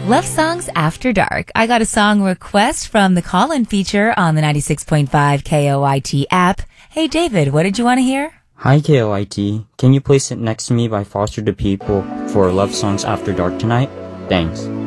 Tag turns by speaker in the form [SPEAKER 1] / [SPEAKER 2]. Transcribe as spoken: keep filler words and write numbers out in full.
[SPEAKER 1] Love Songs After Dark. I got a song request from the call-in feature on the ninety-six point five K O I T app. Hey, David, what did you want to hear?
[SPEAKER 2] Hi, K O I T. Can you play Sit Next to Me by Foster the People for Love Songs After Dark tonight? Thanks.